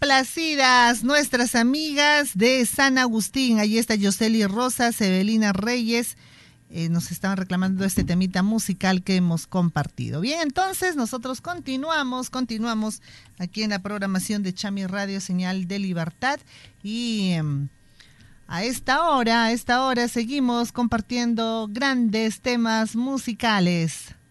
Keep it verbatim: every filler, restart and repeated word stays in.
complacidas nuestras amigas de San Agustín. Allí está Yoseli Rosas, Evelina Reyes. Eh, nos estaban reclamando este temita musical que hemos compartido. Bien, entonces nosotros continuamos, continuamos aquí en la programación de Chami Radio, Señal de Libertad. Y eh, a esta hora, a esta hora seguimos compartiendo grandes temas musicales.